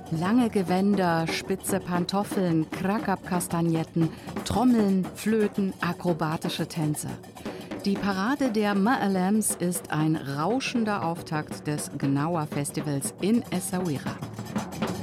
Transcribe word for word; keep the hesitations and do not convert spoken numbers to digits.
Lange Gewänder, spitze Pantoffeln, Krackab-Kastagnetten, Trommeln, Flöten, akrobatische Tänze. Die Parade der Ma'alems ist ein rauschender Auftakt des Gnawa Festivals in Essaouira.